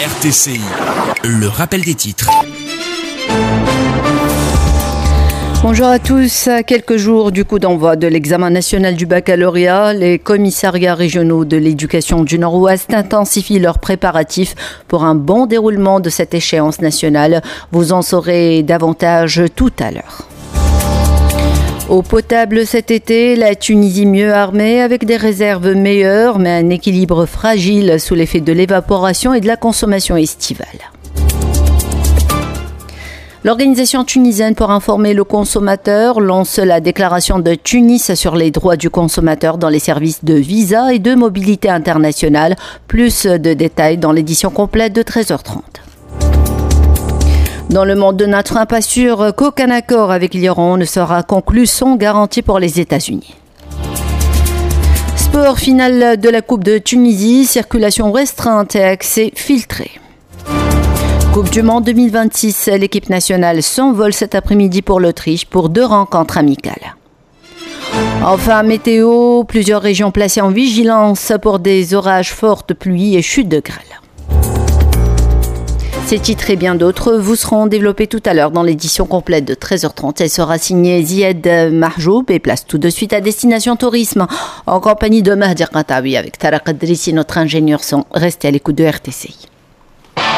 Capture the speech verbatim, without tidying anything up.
R T C I, le rappel des titres. Bonjour à tous. À quelques jours du coup d'envoi de l'examen national du baccalauréat, les commissariats régionaux de l'éducation du Nord-Ouest intensifient leurs préparatifs pour un bon déroulement de cette échéance nationale. Vous en saurez davantage tout à l'heure. Eau potable cet été, la Tunisie mieux armée avec des réserves meilleures, mais un équilibre fragile sous l'effet de l'évaporation et de la consommation estivale. L'organisation tunisienne pour informer le consommateur lance la déclaration de Tunis sur les droits du consommateur dans les services de visa et de mobilité internationale. Plus de détails dans l'édition complète de treize heures trente. Dans le monde de notre pas sûr qu'aucun accord avec l'Iran ne sera conclu sans garantie pour les États-Unis. Sport final de la Coupe de Tunisie, circulation restreinte et accès filtré. Coupe du Monde deux mille vingt-six, l'équipe nationale s'envole cet après-midi pour l'Autriche pour deux rencontres amicales. Enfin, météo, plusieurs régions placées en vigilance pour des orages fortes, pluies et chutes de grêle. Ces titres et bien d'autres vous seront développés tout à l'heure dans l'édition complète de treize heures trente. Elle sera signée Zied Mahjoub et place tout de suite à Destination Tourisme en compagnie de Mahdi Qatawi avec Tarek Adrissi, notre ingénieur son. Restez à l'écoute de R T C I.